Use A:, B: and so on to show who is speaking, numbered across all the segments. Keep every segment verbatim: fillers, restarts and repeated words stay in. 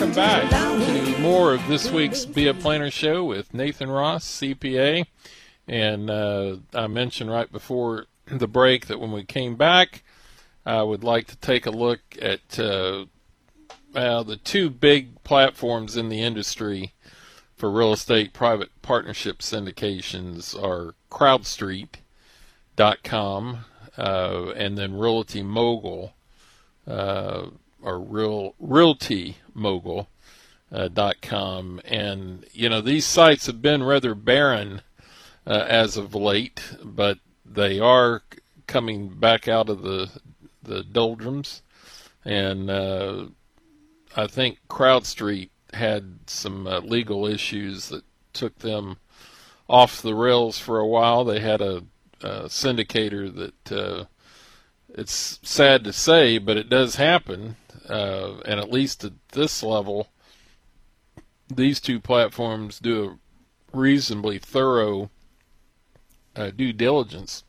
A: welcome back to more of this week's Be a Planner Show with Nathan Ross, C P A. And uh, I mentioned right before the break that when we came back, I would like to take a look at uh, uh, the two big platforms in the industry for real estate private partnership syndications are CrowdStreet dot com uh, and then Realty Mogul. Uh, or real realty mogul dot com, and you know these sites have been rather barren uh, as of late, but they are coming back out of the the doldrums, and uh, I think CrowdStreet had some uh, legal issues that took them off the rails for a while. They had a, a syndicator that uh, it's sad to say, but it does happen. Uh, and at least at this level, these two platforms do a reasonably thorough uh, due diligence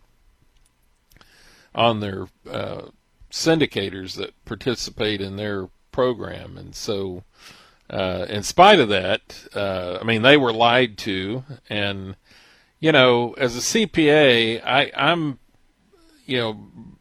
A: on their uh, syndicators that participate in their program. And so, uh, in spite of that, uh, I mean, they were lied to. And, you know, as a C P A, I, I'm, you know,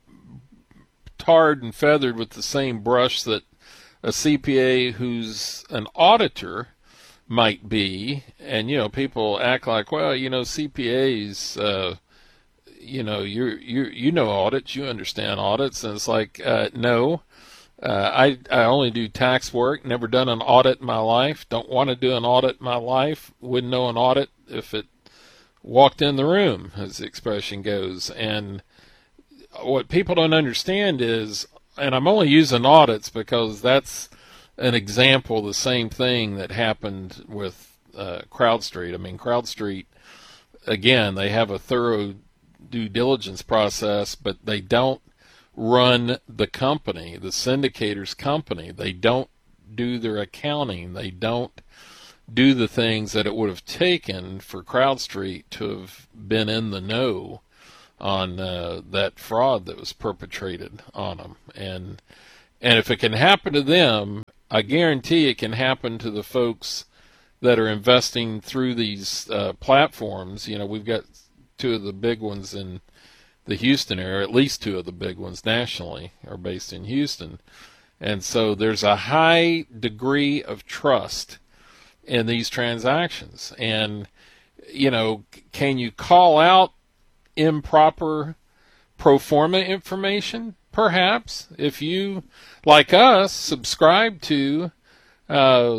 A: tarred and feathered with the same brush that a C P A who's an auditor might be. And, you know, people act like, well, you know, C P As, uh, you know, you're, you you know audits, you understand audits. And it's like, uh, no, uh, I, I only do tax work, never done an audit in my life, don't want to do an audit in my life, wouldn't know an audit if it walked in the room, as the expression goes. And what people don't understand is, and I'm only using audits because that's an example of the same thing that happened with uh, CrowdStreet. I mean, CrowdStreet, again, they have a thorough due diligence process, but they don't run the company, the syndicator's company. They don't do their accounting. They don't do the things that it would have taken for CrowdStreet to have been in the know on uh, that fraud that was perpetrated on them. And and if it can happen to them, I guarantee it can happen to the folks that are investing through these uh, platforms. You know, we've got two of the big ones in the Houston area, at least two of the big ones nationally are based in Houston. And so there's a high degree of trust in these transactions. And, you know, can you call out improper pro forma information? Perhaps. If you, like us, subscribe to uh,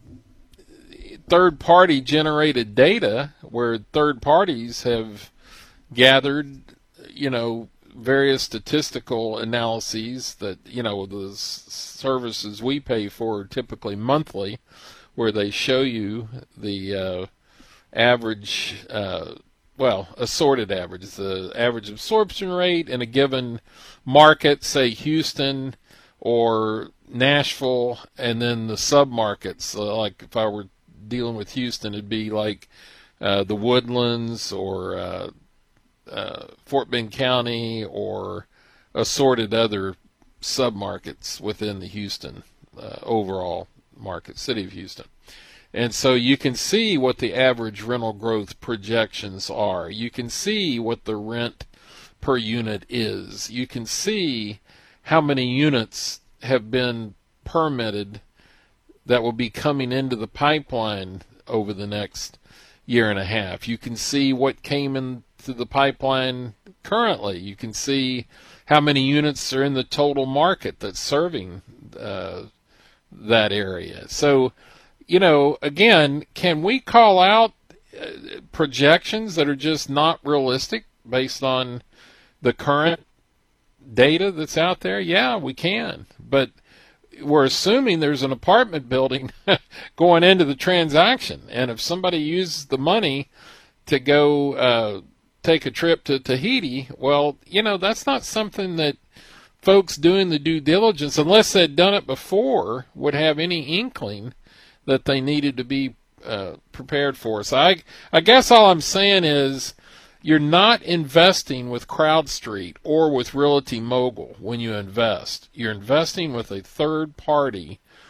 A: third-party generated data where third parties have gathered, you know, various statistical analyses that, you know, the s- services we pay for are typically monthly, where they show you the uh, average uh well, assorted average, the average absorption rate in a given market, say Houston or Nashville, and then the sub-markets. Uh, like if I were dealing with Houston, it'd be like uh, the Woodlands or uh, uh, Fort Bend County or assorted other sub-markets within the Houston uh, overall market, city of Houston. And so you can see what the average rental growth projections are. You can see what the rent per unit is. You can see how many units have been permitted that will be coming into the pipeline over the next year and a half. You can see what came into the pipeline currently. You can see how many units are in the total market that's serving uh, that area. So, you know, again, can we call out uh, projections that are just not realistic based on the current data that's out there? Yeah, we can. But we're assuming there's an apartment building going into the transaction. And if somebody uses the money to go uh, take a trip to Tahiti, well, you know, that's not something that folks doing the due diligence, unless they'd done it before, would have any inkling that they needed to be uh, prepared for. So I, I guess all I'm saying is you're not investing with CrowdStreet or with Realty Mogul when you invest. You're investing with a third party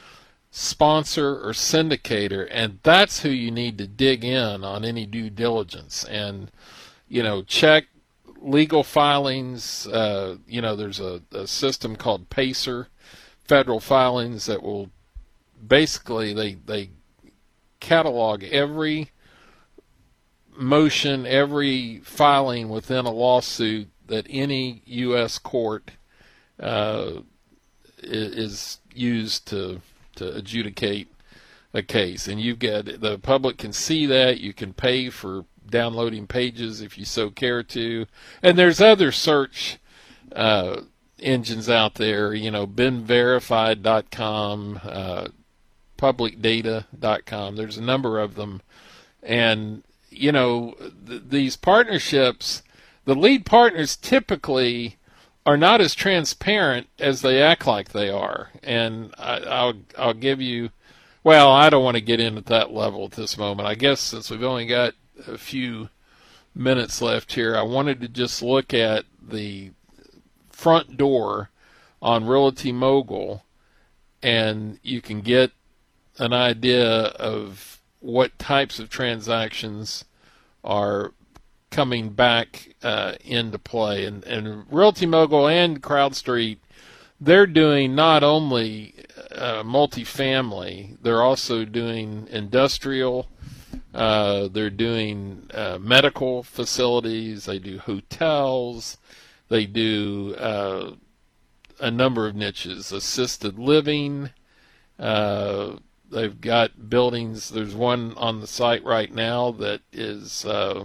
A: sponsor or syndicator, and that's who you need to dig in on any due diligence and, you know, check legal filings. Uh, you know, there's a, a system called PACER, federal filings, that will basically, they, they catalog every motion, every filing within a lawsuit that any U S court uh, is used to to adjudicate a case. And you get, the public can see that. You can pay for downloading pages if you so care to. And there's other search uh, engines out there, you know, been verified dot com, uh, public data dot com. There's a number of them. And, you know, th- these partnerships, the lead partners typically are not as transparent as they act like they are. And I, I'll I'll give you, well, I don't want to get in at that level at this moment. I guess since we've only got a few minutes left here, I wanted to just look at the front door on Realty Mogul, and you can get an idea of what types of transactions are coming back uh, into play. And, and Realty Mogul and CrowdStreet, they're doing not only uh, multifamily, they're also doing industrial, uh, they're doing uh, medical facilities, they do hotels, they do uh, a number of niches, assisted living, uh, they've got buildings. There's one on the site right now that is uh,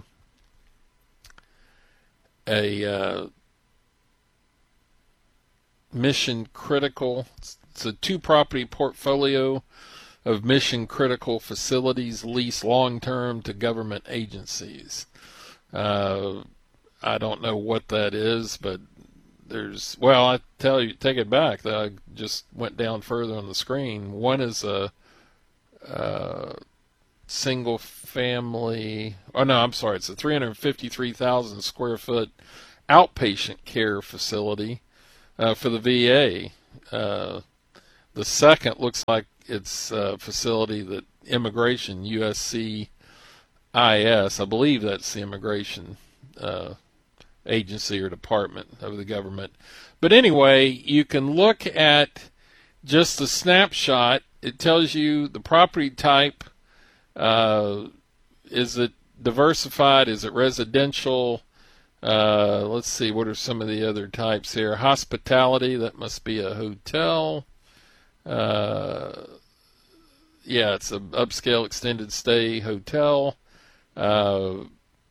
A: a uh, mission critical. It's a two property portfolio of mission critical facilities leased long term to government agencies. Uh, I don't know what that is, but there's, well, I tell you, take it back. That I just went down further on the screen. One is a uh, single family, oh no, I'm sorry, it's a three hundred fifty-three thousand square foot outpatient care facility uh, for the V A. Uh, the second looks like it's a facility that immigration, U S C I S, I believe that's the immigration uh, agency or department of the government. But anyway, you can look at just the snapshot. It tells you the property type. Uh, is it diversified? Is it residential? Uh, let's see, what are some of the other types here? Hospitality, that must be a hotel. Uh, yeah, it's an upscale extended stay hotel. Uh,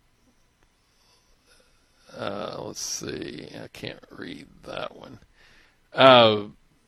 A: uh, let's see, I can't read that one. Uh,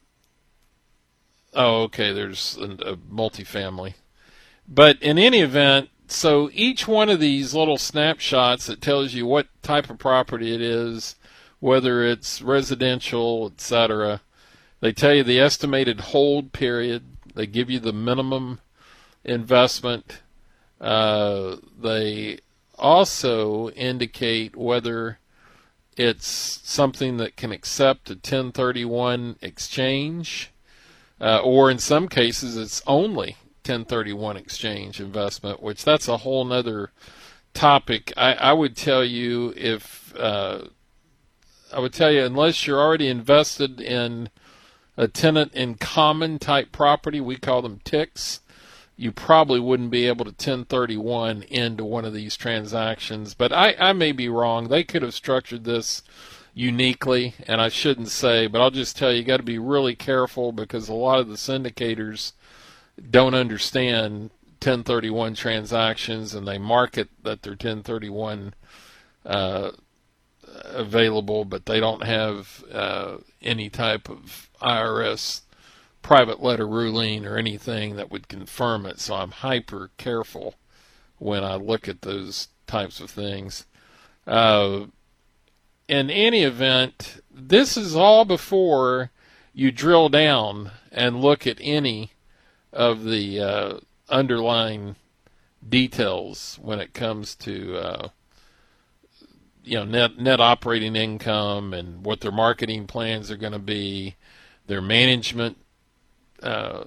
A: oh, okay, there's a, a multifamily. But in any event, so each one of these little snapshots that tells you what type of property it is, whether it's residential, et cetera. They tell you the estimated hold period. They give you the minimum investment. Uh, they also indicate whether it's something that can accept a ten thirty-one exchange, uh, or in some cases it's only ten thirty-one exchange investment, which that's a whole nother topic. I, I would tell you if uh, I would tell you unless you're already invested in a tenant in common type property, we call them T I Cs, you probably wouldn't be able to ten thirty-one into one of these transactions. But I, I may be wrong. They could have structured this uniquely, and I shouldn't say, but I'll just tell you, you got to be really careful because a lot of the syndicators don't understand ten thirty-one transactions, and they market that they're ten thirty-one uh, available, but they don't have uh, any type of I R S private letter ruling or anything that would confirm it. So I'm hyper careful when I look at those types of things. Uh, in any event, this is all before you drill down and look at any of the uh, underlying details when it comes to uh, you know net net operating income and what their marketing plans are going to be, their management uh,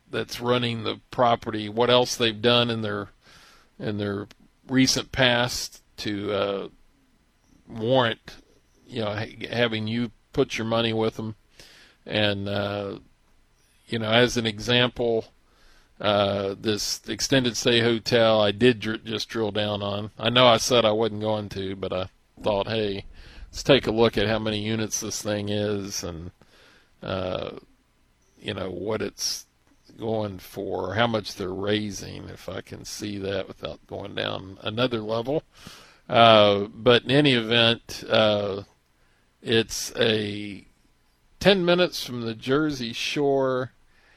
A: that's running the property, what else they've done in their in their recent past to uh, warrant, you know, having you put your money with them. And uh, you know, as an example, uh, this extended stay hotel I did dr- just drill down on. I know I said I wasn't going to, but I thought, hey, let's take a look at how many units this thing is, and uh, you know, what it's going for, how much they're raising, if I can see that without going down another level. Uh, but in any event, uh, it's a ten minutes from the Jersey Shore,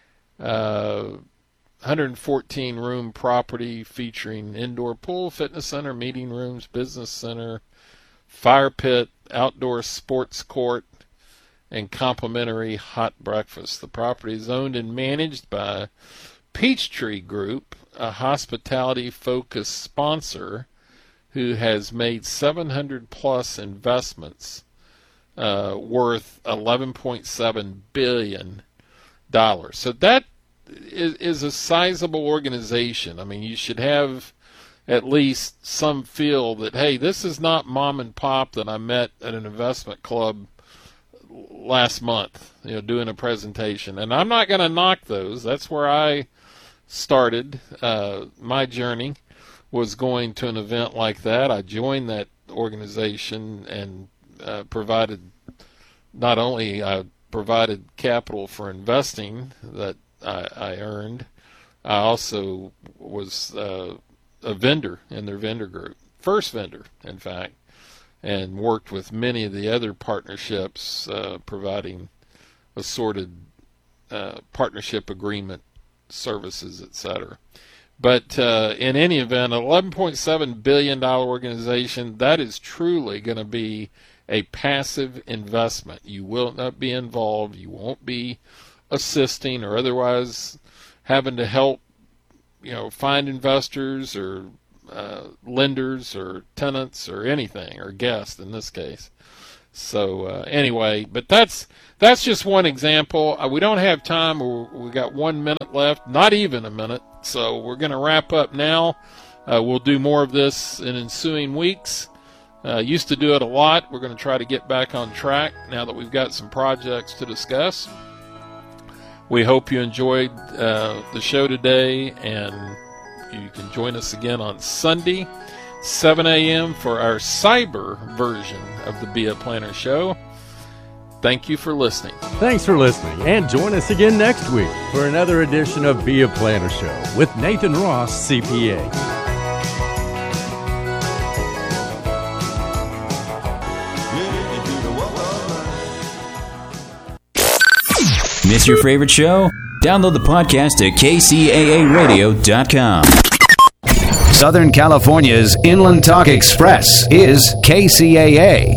A: uh, one hundred fourteen room property featuring indoor pool, fitness center, meeting rooms, business center, fire pit, outdoor sports court, and complimentary hot breakfast. The property is owned and managed by Peachtree Group, a hospitality-focused sponsor who has made seven hundred plus investments uh, worth eleven point seven billion dollars. So that is, is a sizable organization. I mean, you should have at least some feel that, hey, this is not mom and pop that I met at an investment club last month, you know, doing a presentation. And I'm not going to knock those. That's where I started. Uh, my journey was going to an event like that. I joined that organization and uh, provided, not only I provided capital for investing that I, I earned, I also was uh, a vendor in their vendor group, first vendor, in fact, and worked with many of the other partnerships, uh, providing assorted uh, partnership agreement services, et cetera. But uh, in any event, an eleven point seven billion dollars organization, that is truly going to be a passive investment. You will not be involved. You won't be assisting or otherwise having to help, you know, find investors or uh, lenders or tenants or anything, or guests in this case. So uh, anyway, but that's that's just one example. Uh, we don't have time. We're, we got one minute left, not even a minute. So we're going to wrap up now. Uh, we'll do more of this in ensuing weeks. Uh, used to do it a lot. We're going to try to get back on track now that we've got some projects to discuss. We hope you enjoyed uh, the show today, and you can join us again on Sunday, seven a.m. for our cyber version of the Be a Planner Show. Thank you for listening.
B: Thanks for listening, and join us again next week for another edition of Be a Planner Show with Nathan Ross, C P A.
C: Miss your favorite show? Download the podcast at K C A A radio dot com.
D: Southern California's Inland Talk Express is K C A A.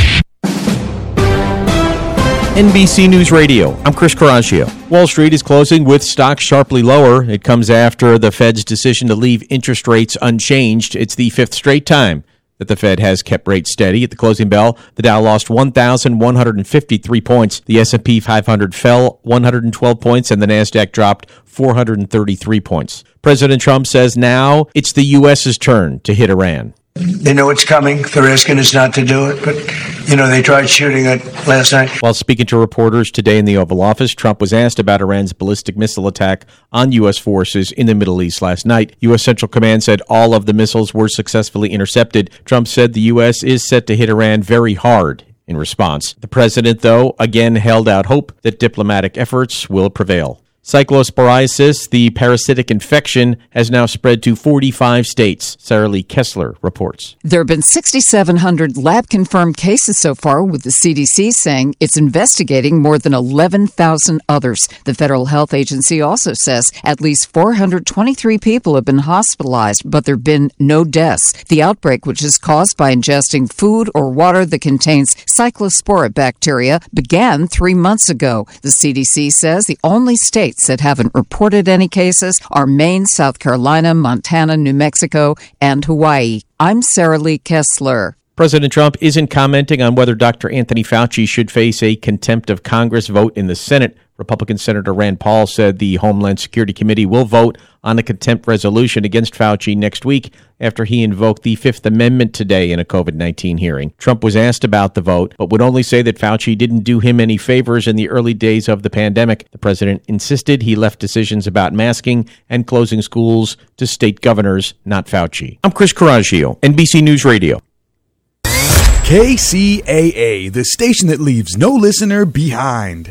E: N B C News Radio, I'm Chris Caraccio. Wall Street is closing with stocks sharply lower. It comes after the Fed's decision to leave interest rates unchanged. It's the fifth straight time that the Fed has kept rates steady. At the closing bell, the Dow lost one thousand one hundred fifty-three points. The S and P five hundred fell one hundred twelve points, and the NASDAQ dropped four hundred thirty-three points. President Trump says now it's the U S's turn to hit Iran.
F: They know it's coming. They're asking us not to do it, but, you know, they tried shooting it last night.
E: While speaking to reporters today in the Oval Office, Trump was asked about Iran's ballistic missile attack on U S forces in the Middle East last night. U S Central Command said all of the missiles were successfully intercepted. Trump said the U S is set to hit Iran very hard in response. The president, though, again held out hope that diplomatic efforts will prevail. Cyclosporiasis, the parasitic infection, has now spread to forty-five states. Sarah Lee Kessler reports.
G: There have been six thousand seven hundred lab-confirmed cases so far, with the C D C saying it's investigating more than eleven thousand others. The Federal Health Agency also says at least four hundred twenty-three people have been hospitalized, but there have been no deaths. The outbreak, which is caused by ingesting food or water that contains cyclospora bacteria, began three months ago. The C D C says the only states that haven't reported any cases are Maine, South Carolina, Montana, New Mexico, and Hawaii. I'm Sarah Lee Kessler.
E: President Trump isn't commenting on whether Doctor Anthony Fauci should face a contempt of Congress vote in the Senate. Republican Senator Rand Paul said the Homeland Security Committee will vote on a contempt resolution against Fauci next week after he invoked the Fifth Amendment today in a COVID nineteen hearing. Trump was asked about the vote, but would only say that Fauci didn't do him any favors in the early days of the pandemic. The president insisted he left decisions about masking and closing schools to state governors, not Fauci. I'm Chris Coraggio, N B C News Radio.
H: K C A A, the station that leaves no listener behind.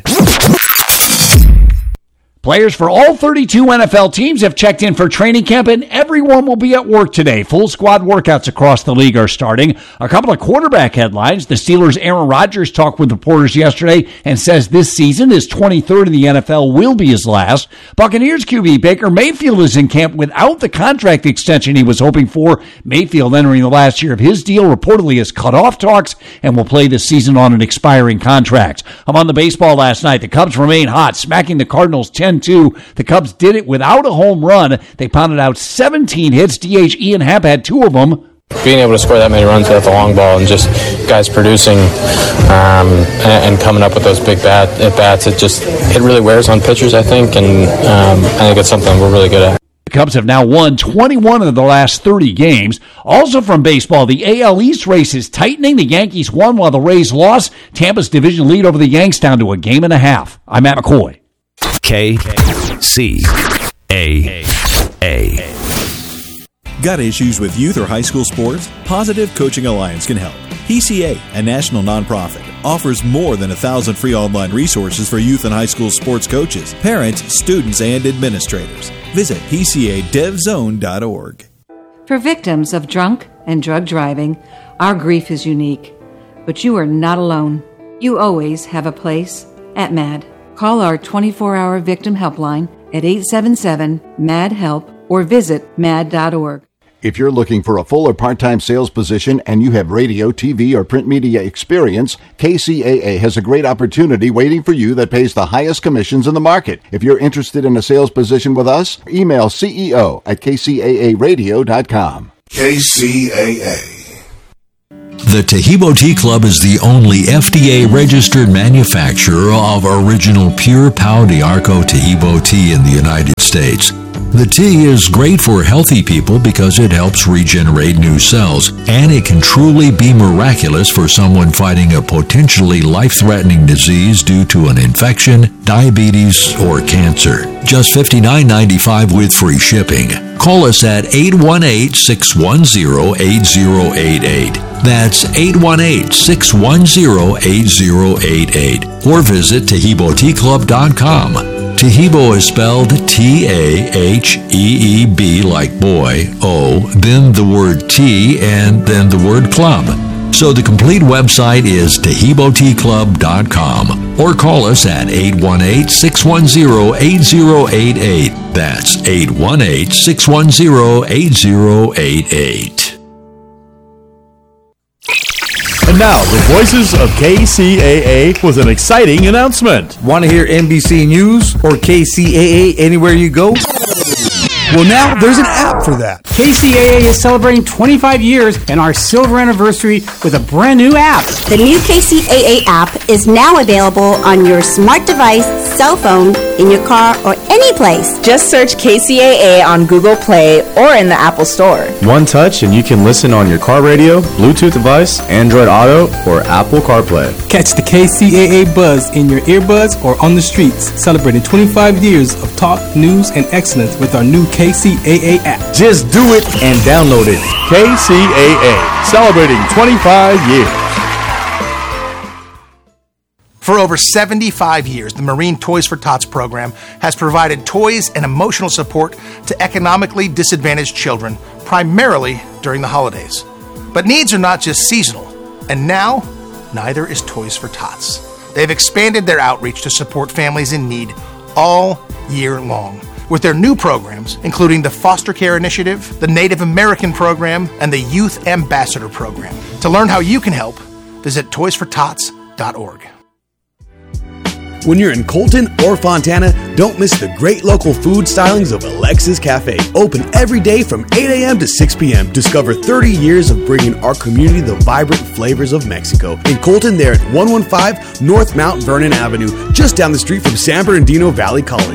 I: Players for all thirty-two N F L teams have checked in for training camp, and everyone will be at work today. Full squad workouts across the league are starting. A couple of quarterback headlines. The Steelers' Aaron Rodgers talked with reporters yesterday and says this season, his twenty-third in the N F L, will be his last. Buccaneers Q B Baker Mayfield is in camp without the contract extension he was hoping for. Mayfield, entering the last year of his deal, reportedly has cut off talks and will play this season on an expiring contract. I'm on the baseball last night. The Cubs remain hot, smacking the Cardinals ten two. The Cubs did it without a home run. They pounded out seventeen hits. D H Ian Happ had two of them.
J: Being able to score that many runs without the long ball and just guys producing um, and, and coming up with those big bat at bats, it just it really wears on pitchers, I think, and um, I think it's something we're really good at.
I: The Cubs have now won twenty-one of the last thirty games. Also from baseball, the A L East race is tightening. The Yankees won while the Rays lost. Tampa's division lead over the Yanks down to a game and a half. I'm Matt McCoy.
D: K C A A.
H: Got issues with youth or high school sports? Positive Coaching Alliance can help. P C A, a national nonprofit, offers more than a thousand free online resources for youth and high school sports coaches, parents, students, and administrators. Visit P C A dev zone dot org.
K: For victims of drunk and drug driving, our grief is unique. But you are not alone. You always have a place at MAD. Call our twenty-four hour victim helpline at eight seven seven M A D help or visit mad dot org.
L: If you're looking for a full or part-time sales position and you have radio, T V, or print media experience, K C A A has a great opportunity waiting for you that pays the highest commissions in the market. If you're interested in a sales position with us, email C E O at K C A A radio dot com.
M: K C A A.
N: The Tahibo Tea Club is the only F D A-registered manufacturer of original pure Pau d'Arco Tahibo tea in the United States. The tea is great for healthy people because it helps regenerate new cells, and it can truly be miraculous for someone fighting a potentially life-threatening disease due to an infection, diabetes, or cancer. Just fifty-nine ninety-five with free shipping. Call us at eight one eight, six one zero, eight zero eight eight. That's eight one eight, six one zero, eight zero eight eight. Or visit Tahibo Tea Club dot com. Tahibo is spelled T A H E E B like boy, O, then the word tea, and then the word club. So the complete website is Tahibo Tea Club dot com. Or call us at eight one eight, six one zero, eight zero eight eight. That's eight one eight, six one zero, eight zero eight eight.
B: And now, the voices of K C A A with an exciting announcement.
O: Want to hear N B C News or K C A A anywhere you go?
H: Well, now there's an app for that.
P: K C A A is celebrating twenty-five years and our silver anniversary with a brand new app.
Q: The new K C A A app is now available on your smart device, cell phone, in your car, or any place.
R: Just search K C A A on Google Play or in the Apple Store.
S: One touch and you can listen on your car radio, Bluetooth device, Android Auto, or Apple CarPlay.
T: Catch the K C A A buzz in your earbuds or on the streets, celebrating twenty-five years of talk, news, and excellence with our new K C A A app.
B: Just do it and download it. K C A A, celebrating twenty-five years.
U: For over seventy-five years, the Marine Toys for Tots program has provided toys and emotional support to economically disadvantaged children, primarily during the holidays. But needs are not just seasonal, and now, neither is Toys for Tots. They've expanded their outreach to support families in need all year long, with their new programs, including the Foster Care Initiative, the Native American Program, and the Youth Ambassador Program. To learn how you can help, visit toys for tots dot org.
A: When you're in Colton or Fontana, don't miss the great local food stylings of Alexis Cafe. Open every day from eight a.m. to six p.m. Discover thirty years of bringing our community the vibrant flavors of Mexico. In Colton, they're at one fifteen North Mount Vernon Avenue, just down the street from San Bernardino Valley College.